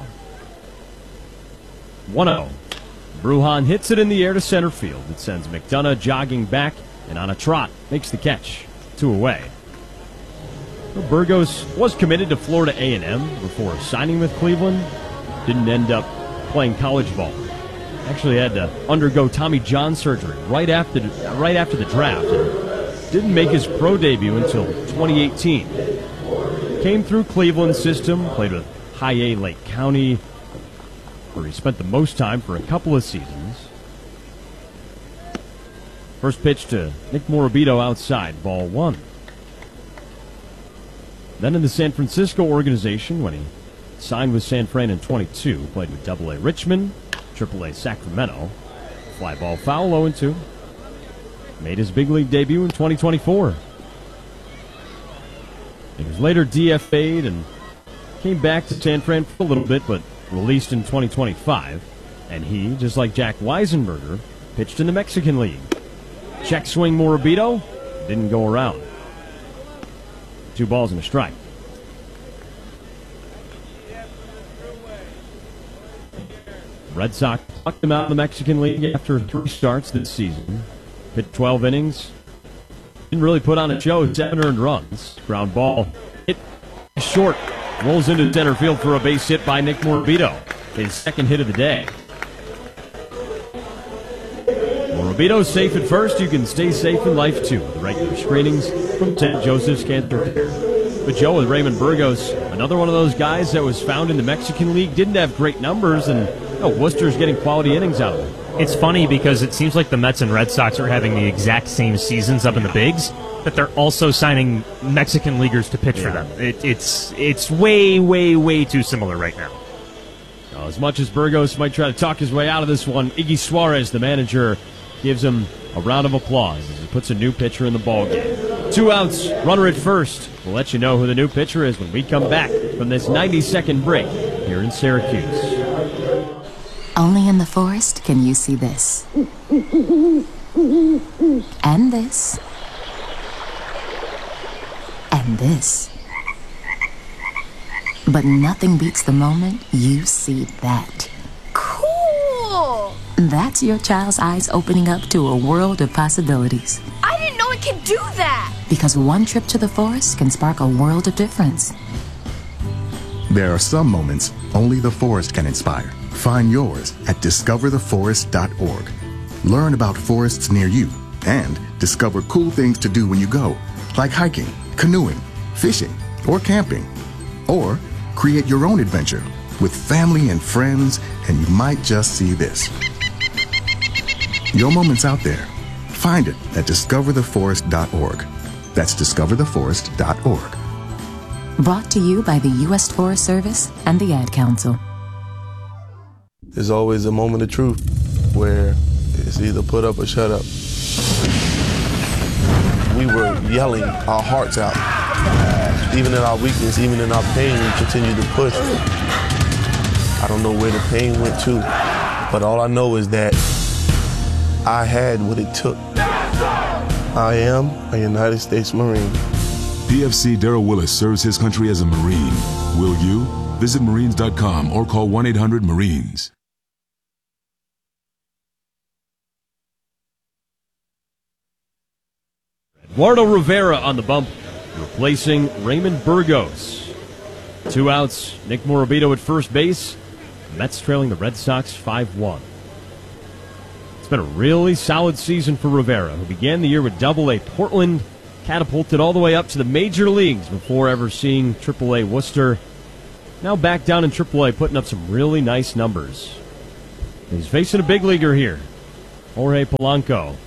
1-0. Brujan hits it in the air to center field. It sends McDonough jogging back and on a trot makes the catch. 2 away. Well, Burgos was committed to Florida A&M before signing with Cleveland. Didn't end up playing college ball. Actually had to undergo Tommy John surgery right after the draft. And didn't make his pro debut until 2018. Came through Cleveland's system, played with High A Lake County, where he spent the most time for a couple of seasons. First pitch to Nick Morabito outside, ball 1. Then in the San Francisco organization, when he signed with San Fran in 22, played with AA Richmond, AAA Sacramento. Fly ball foul, 0-2. Made his big league debut in 2024. He was later DFA'd and came back to San Fran for a little bit, but released in 2025. And he, just like Jack Weisenberger, pitched in the Mexican League. Check swing Morabito, didn't go around. 2 balls and a strike. Red Sox plucked him out of the Mexican League after 3 starts this season. Pitched 12 innings. Didn't really put on a show. 7 earned runs. Ground ball hit short. Rolls into center field for a base hit by Nick Morabito. His 2nd hit of the day. Morabito's safe at first. You can stay safe in life too. The regular screenings from St. Joseph's Cancer Care. But Joe, with Raymond Burgos, another one of those guys that was found in the Mexican League, didn't have great numbers, and Worcester's getting quality innings out of him. It's funny because it seems like the Mets and Red Sox are having the exact same seasons up in the bigs, but they're also signing Mexican leaguers to pitch for them. It's way, way, way too similar right now. As much as Burgos might try to talk his way out of this one, Iggy Suarez, the manager, gives him a round of applause as he puts a new pitcher in the ballgame. 2 outs, runner at first. We'll let you know who the new pitcher is when we come back from this 90-second break here in Syracuse. Only in the forest can you see this. And this. And this. But nothing beats the moment you see that. Cool! That's your child's eyes opening up to a world of possibilities. I didn't know it could do that! Because one trip to the forest can spark a world of difference. There are some moments only the forest can inspire. Find yours at discovertheforest.org. Learn about forests near you and discover cool things to do when you go, like hiking, canoeing, fishing, or camping. Or create your own adventure with family and friends, and you might just see this. Your moment's out there. Find it at discovertheforest.org. That's discovertheforest.org. Brought to you by the U.S. Forest Service and the Ad Council. There's always a moment of truth where it's either put up or shut up. We were yelling our hearts out. Even in our weakness, even in our pain, we continued to push. I don't know where the pain went to, but all I know is that I had what it took. I am a United States Marine. PFC Darrell Willis serves his country as a Marine. Will you? Visit Marines.com or call 1-800-MARINES. Eduardo Rivera on the bump, replacing Raymond Burgos. 2 outs, Nick Morabito at first base. Mets trailing the Red Sox 5-1. It's been a really solid season for Rivera, who began the year with AA Portland, catapulted all the way up to the major leagues before ever seeing AAA Worcester. Now back down in AAA, putting up some really nice numbers. He's facing a big leaguer here, Jorge Polanco.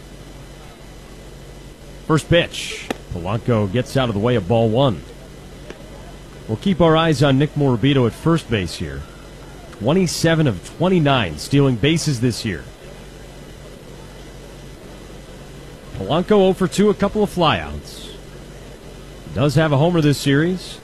First pitch. Polanco gets out of the way of ball one. We'll keep our eyes on Nick Morabito at first base here. 27 of 29 stealing bases this year. Polanco 0 for 2, a couple of flyouts. He does have a homer this series.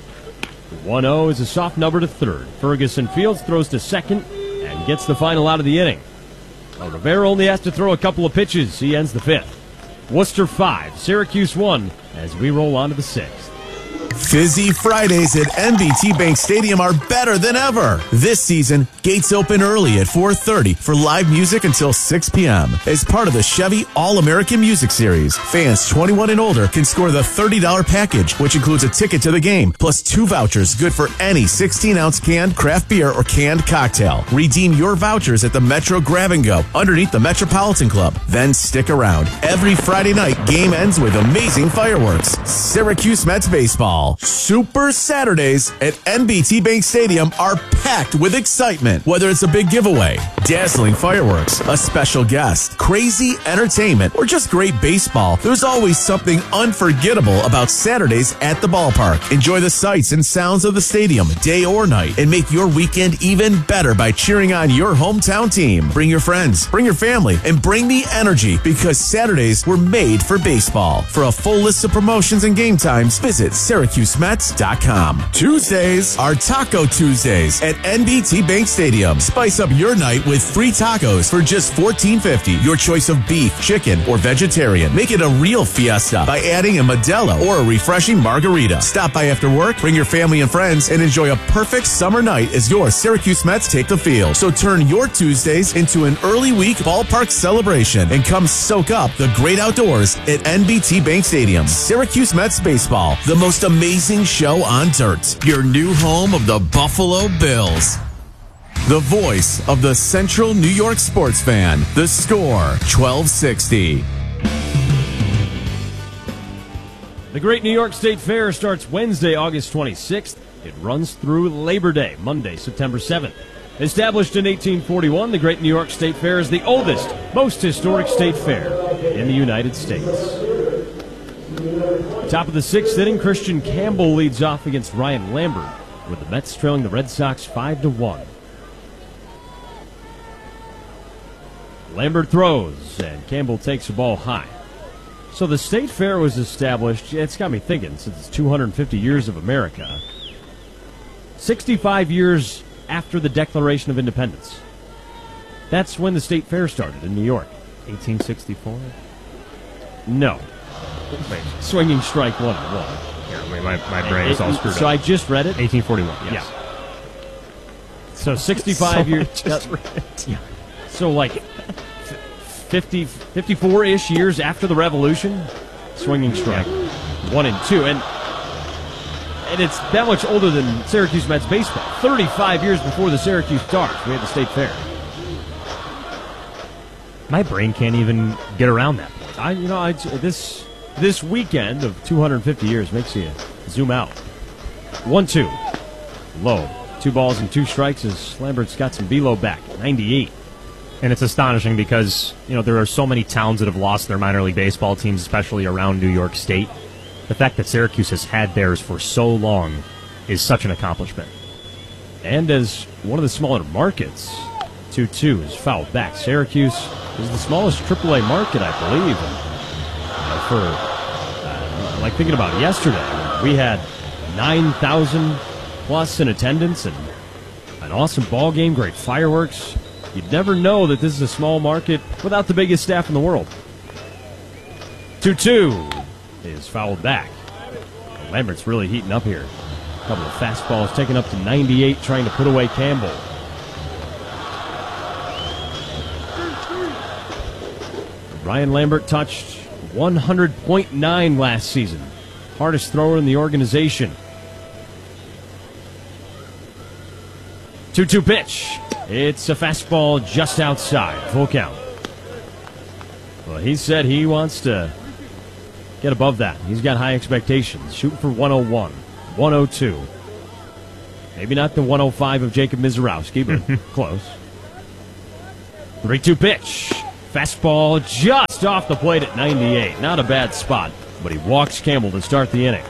1-0 is a soft number to third. Ferguson Fields throws to second and gets the final out of the inning. Rivera only has to throw a couple of pitches. He ends the fifth. Worcester 5, Syracuse 1 as we roll on to the sixth. Fizzy Fridays at NBT Bank Stadium are better than ever. This season, gates open early at 4:30 for live music until 6 p.m. As part of the Chevy All-American Music Series, fans 21 and older can score the $30 package, which includes a ticket to the game, plus 2 vouchers good for any 16-ounce canned craft beer or canned cocktail. Redeem your vouchers at the Metro Grab & Go underneath the Metropolitan Club. Then stick around. Every Friday night, game ends with amazing fireworks. Syracuse Mets baseball. Super Saturdays at NBT Bank Stadium are packed with excitement. Whether it's a big giveaway, dazzling fireworks, a special guest, crazy entertainment, or just great baseball, there's always something unforgettable about Saturdays at the ballpark. Enjoy the sights and sounds of the stadium, day or night, and make your weekend even better by cheering on your hometown team. Bring your friends, bring your family, and bring the energy, because Saturdays were made for baseball. For a full list of promotions and game times, visit SyracuseMets.com. Tuesdays are Taco Tuesdays at NBT Bank Stadium. Spice up your night with free tacos for just $14.50. Your choice of beef, chicken, or vegetarian. Make it a real fiesta by adding a Modelo or a refreshing margarita. Stop by after work, bring your family and friends, and enjoy a perfect summer night as your Syracuse Mets take the field. So turn your Tuesdays into an early week ballpark celebration and come soak up the great outdoors at NBT Bank Stadium. Syracuse Mets baseball, the most amazing show on dirt. Your new home of the Buffalo Bills. The voice of the Central New York sports fan. The Score, 1260. The Great New York State Fair starts Wednesday, August 26th. It runs through Labor Day, Monday, September 7th. Established in 1841, the Great New York State Fair is the oldest, most historic state fair in the United States. Top of the sixth inning, Christian Campbell leads off against Ryan Lambert, with the Mets trailing the Red Sox 5-1. Lambert throws, and Campbell takes the ball high. So the State Fair was established, it's got me thinking, since it's 250 years of America. 65 years after the Declaration of Independence. That's when the State Fair started in New York. 1864? No. Wait, swinging strike 1-1. Here, I mean, my brain is all screwed up. So I just read it? 1841, yes. Yeah. So 65 years. Just read it. Yeah. So like 54-ish years after the Revolution, swinging strike 1 and 2. And it's that much older than Syracuse Mets baseball. 35 years before the Syracuse Stars, we had the State Fair. My brain can't even get around that point. This weekend of 250 years makes you zoom out. 1-2. Low. 2 balls and 2 strikes as Lambert's got some velo back. 98. And it's astonishing because, there are so many towns that have lost their minor league baseball teams, especially around New York State. The fact that Syracuse has had theirs for so long is such an accomplishment. And as one of the smaller markets, 2-2 is fouled back. Syracuse is the smallest AAA market, I believe. And like thinking about yesterday, we had 9,000 plus in attendance and an awesome ball game, great fireworks. You'd never know that this is a small market without the biggest staff in the world. 2-2 is fouled back. Lambert's really heating up here. A couple of fastballs taken up to 98, trying to put away Campbell. Ryan Lambert touched 100.9 last season. Hardest thrower in the organization. 2-2 pitch. It's a fastball just outside. Full count. Well, he said he wants to get above that. He's got high expectations. Shooting for 101, 102. Maybe not the 105 of Jacob Mizorowski, but close. 3-2 pitch. Fastball just off the plate at 98. Not a bad spot, but he walks Campbell to start the inning.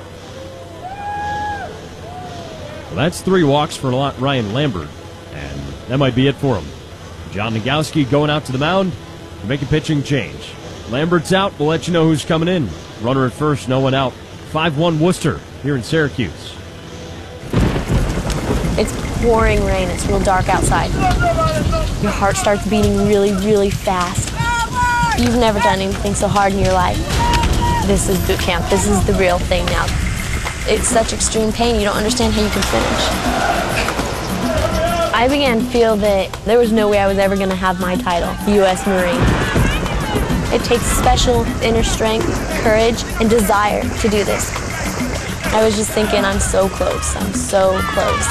Well, that's 3 walks for Ryan Lambert, and that might be it for him. John Nagowski going out to the mound to make a pitching change. Lambert's out. We'll let you know who's coming in. Runner at first, no one out. 5-1 Worcester here in Syracuse. It's pouring rain. It's real dark outside. Your heart starts beating really, really fast. You've never done anything so hard in your life. This is boot camp. This is the real thing now. It's such extreme pain, you don't understand how you can finish. I began to feel that there was no way I was ever going to have my title, U.S. Marine. It takes special inner strength, courage, and desire to do this. I was just thinking, I'm so close. I'm so close.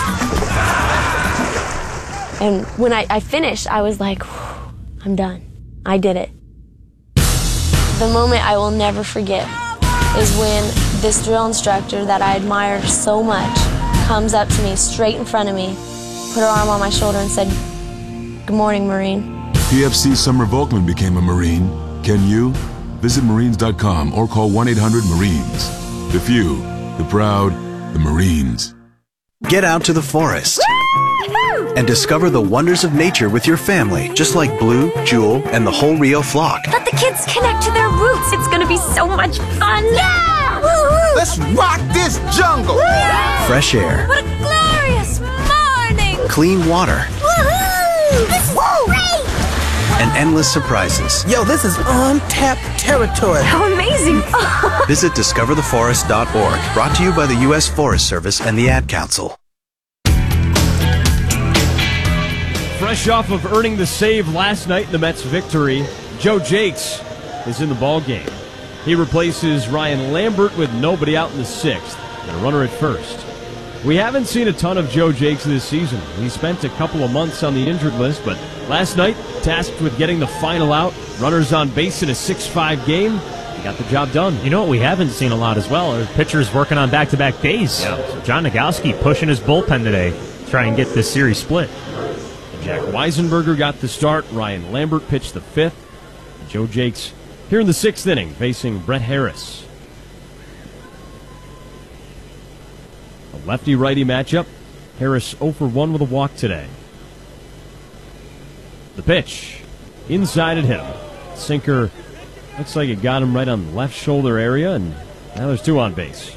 And when I finished, I was like, I'm done. I did it. The moment I will never forget is when this drill instructor that I admired so much comes up to me straight in front of me, put her arm on my shoulder and said, "Good morning, Marine." PFC Summer Volkman became a Marine. Can you? Visit Marines.com or call 1-800-MARINES. The few, the proud, the Marines. Get out to the forest and discover the wonders of nature with your family, just like Blue, Jewel, and the whole Rio flock. Let the kids connect to their roots. It's going to be so much fun. Yeah! Woo-hoo! Let's rock this jungle. Woo-hoo! Fresh air. What a glorious morning. Clean water. Woohoo! This is great. And endless surprises. Yo, this is untapped territory. How amazing. Visit discovertheforest.org. Brought to you by the U.S. Forest Service and the Ad Council. Fresh off of earning the save last night in the Mets' victory, Joe Jakes is in the ballgame. He replaces Ryan Lambert with nobody out in the 6th and a runner at first. We haven't seen a ton of Joe Jakes this season. He spent a couple of months on the injured list, but last night, tasked with getting the final out, runners on base in a 6-5 game, he got the job done. You know what we haven't seen a lot as well are pitchers working on back-to-back days. Yeah. So John Nagowski pushing his bullpen today to try and get this series split. Jack Weisenberger got the start. Ryan Lambert pitched the 5th. Joe Jakes here in the 6th inning facing Brett Harris. A lefty-righty matchup. Harris 0 for 1 with a walk today. The pitch. Inside at him. Sinker looks like it got him right on the left shoulder area, and now there's 2 on base.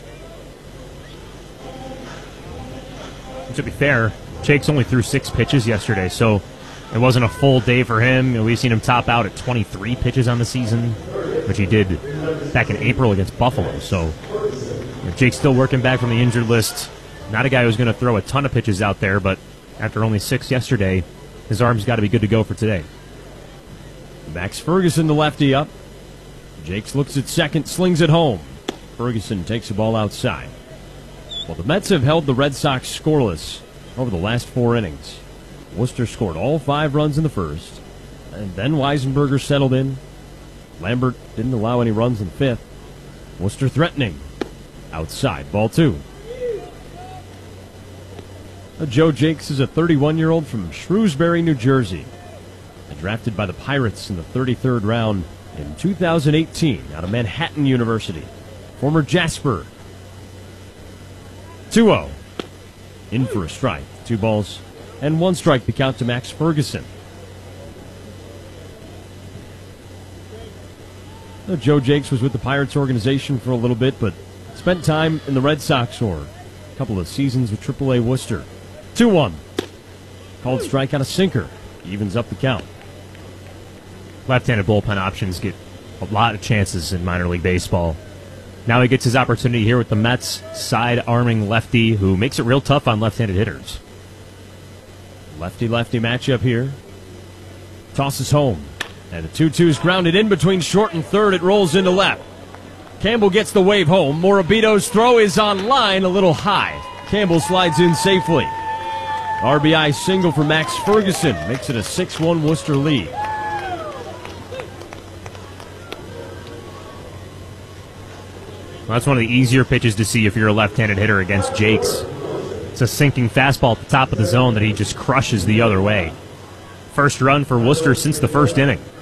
To be fair, Jakes only threw 6 pitches yesterday, so it wasn't a full day for him. We've seen him top out at 23 pitches on the season, which he did back in April against Buffalo. So Jake's still working back from the injured list. Not a guy who's going to throw a ton of pitches out there, but after only 6 yesterday, his arm's got to be good to go for today. Max Ferguson, the lefty, up. Jakes looks at second, slings it home. Ferguson takes the ball outside. Well, the Mets have held the Red Sox scoreless over the last 4 innings. Worcester scored all 5 runs in the first, and then Weisenberger settled in. Lambert didn't allow any runs in the 5th. Worcester threatening. Outside, ball 2. Joe Jakes is a 31-year-old from Shrewsbury, New Jersey. Drafted by the Pirates in the 33rd round in 2018 out of Manhattan University. Former Jasper. 2-0. In for a strike. 2 balls and 1 strike to count to Max Ferguson. Joe Jakes was with the Pirates organization for a little bit, but spent time in the Red Sox or a couple of seasons with AAA Worcester. 2-1. Called strike on a sinker. Evens up the count. Left-handed bullpen options get a lot of chances in minor league baseball. Now he gets his opportunity here with the Mets, side-arming lefty who makes it real tough on left-handed hitters. Lefty-lefty matchup here. Tosses home. And the 2-2 is grounded in between short and third. It rolls into left. Campbell gets the wave home. Morabito's throw is on line, a little high. Campbell slides in safely. RBI single for Max Ferguson. Makes it a 6-1 Worcester lead. Well, that's one of the easier pitches to see if you're a left-handed hitter against Jakes. It's a sinking fastball at the top of the zone that he just crushes the other way. First run for Worcester since the first inning.